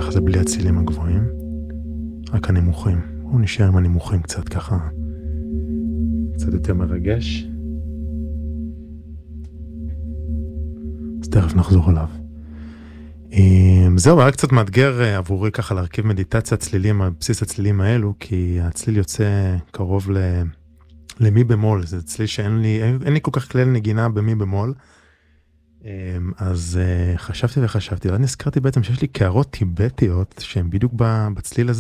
ככה זה בלי הצלילים הגבוהים, רק הנמוכים. בואו נשאר עם הנמוכים קצת ככה, קצת יותר מרגש. אז תכף נחזור עליו. זהו, היה קצת מאתגר עבורי ככה להרכיב מדיטציה צלילים על בסיס הצלילים האלו, כי הצליל יוצא קרוב למי במול, זה צליל שאין לי כל כך כלל נגינה במי במול, אז חשבתי, ואז נזכרתי בעצם שיש לי קערות טיבטיות שהן בדיוק בצליל הזה,